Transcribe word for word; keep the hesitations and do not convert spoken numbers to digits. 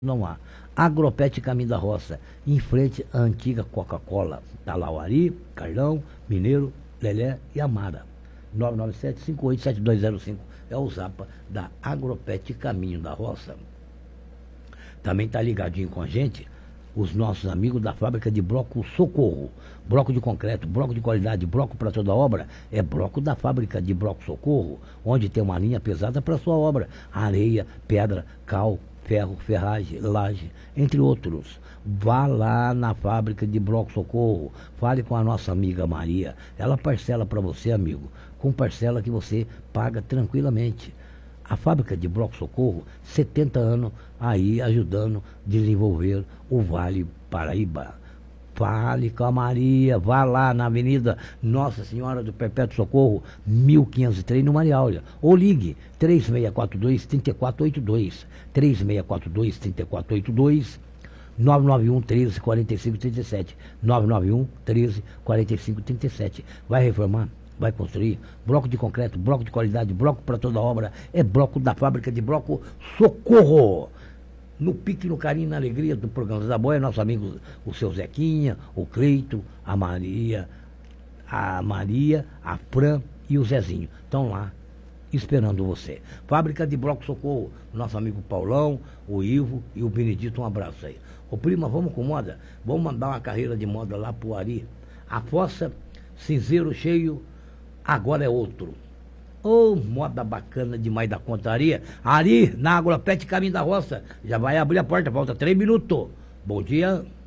Não há. Agropet Caminho da Roça, em frente à antiga Coca-Cola, Talauari, Carlão, Mineiro, Lelé e Amara. nove nove sete, cinco oito sete dois zero cinco é o zapa da Agropet Caminho da Roça. Também está ligadinho com a gente os nossos amigos da fábrica de bloco Socorro. Bloco de concreto, bloco de qualidade, bloco para toda obra, é bloco da fábrica de bloco Socorro, onde tem uma linha pesada para sua obra, areia, pedra, cal, ferro, ferragem, laje, entre outros. Vá lá na fábrica de bloco Socorro, fale com a nossa amiga Maria, ela parcela para você, amigo, com parcela que você paga tranquilamente. A fábrica de bloco Socorro, setenta anos aí ajudando a desenvolver o Vale Paraíba. Fale com a Maria, vá lá na Avenida Nossa Senhora do Perpétuo Socorro, mil quinhentos e três, no Maria Áurea. Ou ligue três seis quatro dois, três quatro oito dois, três seis quatro dois, três quatro oito dois, nove nove um, treze, quarenta e cinco, trinta e sete, nove nove um, treze, quarenta e cinco, trinta e sete. Vai reformar? Vai construir? Bloco de concreto, bloco de qualidade, bloco para toda obra, é bloco da fábrica de bloco Socorro. No pique, no carinho, na alegria do programa da Boia, nossos amigos, o seu Zequinha, o Cleito, a Maria, a Maria, a Fran e o Zezinho. Estão lá, esperando você. Fábrica de bloco Socorro, nosso amigo Paulão, o Ivo e o Benedito, um abraço aí. Ô prima, vamos com moda? Vamos mandar uma carreira de moda lá pro Ari. A fossa, cinzeiro cheio, agora é outro. Ô, oh, moda bacana demais da contaria. Ari, na Agropet Caminho da Roça. Já vai abrir a porta, falta três minutos. Bom dia.